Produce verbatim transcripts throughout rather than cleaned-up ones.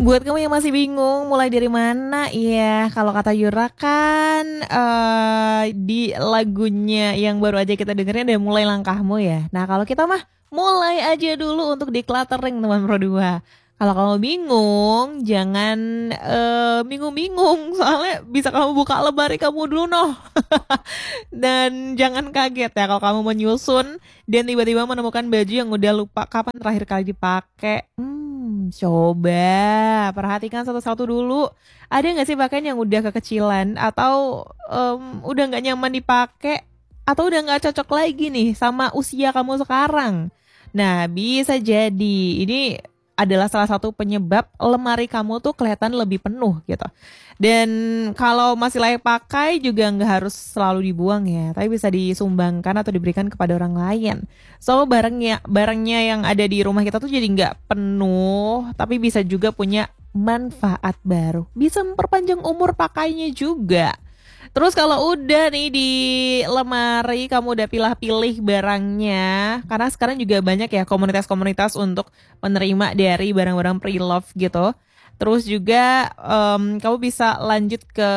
Buat kamu yang masih bingung mulai dari mana, iya kalau kata Yura kan eh di lagunya yang baru aja kita dengerin ada mulai langkahmu ya. Nah kalau kita mah mulai aja dulu untuk decluttering teman Pro dua. Kalau kamu bingung, jangan eh, bingung-bingung soalnya bisa kamu buka lemari kamu dulu noh. Dan jangan kaget ya kalau kamu menyusun dan tiba-tiba menemukan baju yang udah lupa kapan terakhir kali dipakai. Hmm, coba perhatikan satu-satu dulu. Ada nggak sih pakaian yang udah kekecilan atau em, udah nggak nyaman dipakai atau udah nggak cocok lagi nih sama usia kamu sekarang? Nah, bisa jadi ini adalah salah satu penyebab lemari kamu tuh kelihatan lebih penuh gitu. Dan kalau masih layak pakai juga nggak harus selalu dibuang ya, tapi bisa disumbangkan atau diberikan kepada orang lain. So barangnya barangnya yang ada di rumah kita tuh jadi nggak penuh, tapi bisa juga punya manfaat baru. Bisa memperpanjang umur pakainya juga. Terus kalau udah nih di lemari kamu udah pilih-pilih barangnya, karena sekarang juga banyak ya komunitas-komunitas untuk menerima dari barang-barang pre-love gitu. Terus juga em, kamu bisa lanjut ke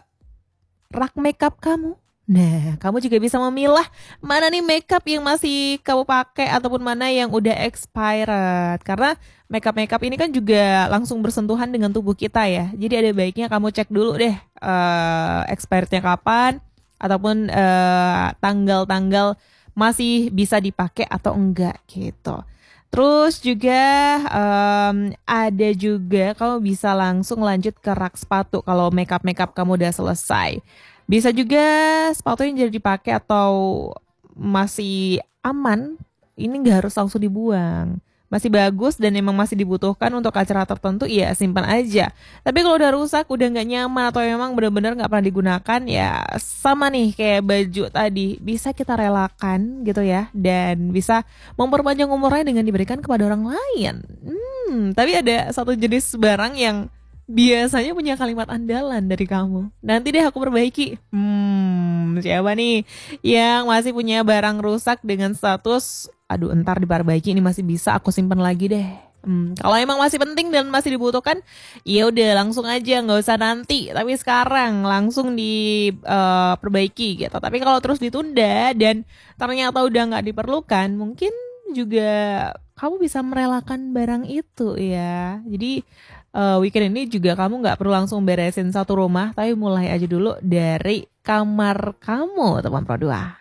rak makeup kamu. Nah, kamu juga bisa memilah mana nih makeup yang masih kamu pakai ataupun mana yang udah expired. Karena makeup-makeup ini kan juga langsung bersentuhan dengan tubuh kita ya. Jadi ada baiknya kamu cek dulu deh eh expirednya kapan ataupun eh, tanggal-tanggal masih bisa dipakai atau enggak gitu. Terus juga em, ada juga kamu bisa langsung lanjut ke rak sepatu kalau makeup-makeup kamu udah selesai. Bisa juga sepatu yang jadi dipakai atau masih aman, ini nggak harus langsung dibuang. Masih bagus dan emang masih dibutuhkan untuk acara tertentu, ya simpan aja. Tapi kalau udah rusak, udah nggak nyaman atau emang benar-benar nggak pernah digunakan, ya sama nih kayak baju tadi, bisa kita relakan gitu ya, dan bisa memperpanjang umurnya dengan diberikan kepada orang lain. Hmm, tapi ada satu jenis barang yang biasanya punya kalimat andalan dari kamu. Nanti deh aku perbaiki. Hmm, siapa nih yang masih punya barang rusak dengan status, aduh entar diperbaiki ini masih bisa aku simpan lagi deh. Hmm, kalau emang masih penting dan masih dibutuhkan, ya udah langsung aja, nggak usah nanti. Tapi sekarang langsung diperbaiki gitu. Tapi kalau terus ditunda dan ternyata udah nggak diperlukan, mungkin juga kamu bisa merelakan barang itu ya. Jadi eh, weekend ini juga kamu nggak perlu langsung beresin satu rumah, tapi mulai aja dulu dari kamar kamu, teman Pro dua.